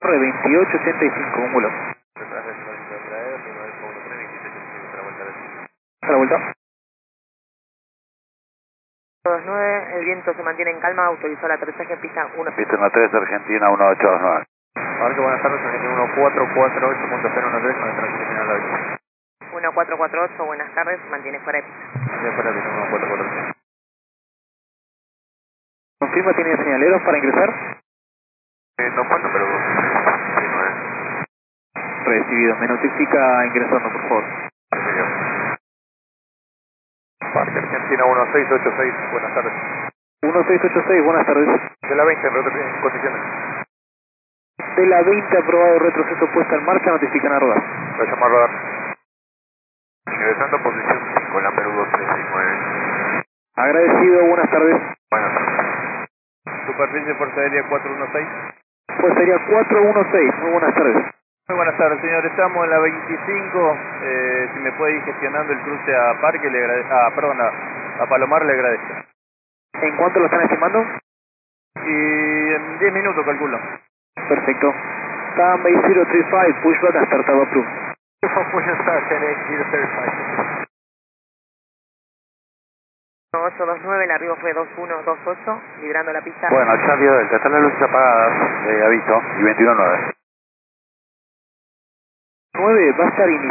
2885, un vuelo. ¿A la vuelta? 29, el viento se mantiene en calma, autorizó el aterrizaje en pista 1. Pista 13, Argentina 1829. Parque, buenas tardes, Argentina 1448.013 con el tránsito final de aviso. 1448, buenas tardes, mantiene fuera de pista. Bien, fuera de pista 1448. ¿Confirma tiene señaleros para ingresar? No cuento, pero 29. Recibido, me notifica ingresando, por favor. Parque Argentina 1686, buenas tardes. 1686, buenas tardes. De la 20, en condiciones. De la 20 aprobado retroceso puesta en marcha, notifican a rodar. Voy a llamar a rodar. Ingresando a posición 5, la Perú 2369. Agradecido, buenas tardes. Buenas tardes. Superficie Fuerza Aérea 416. Pues sería 416, muy buenas tardes. Muy buenas tardes, señor. Estamos en la 25. Si me puede ir gestionando el cruce a Parque, le a Palomar, le agradezco. ¿En cuánto lo están estimando? Y en 10 minutos, calculo. Perfecto. TAM 8035, pushback and startup approved. Push start, 1035. 829, el arribo fue 2128, librando la pista. Bueno, Charlie Delta, están las luces apagadas, aviso, y 21.9. 9 va a estar iniciando.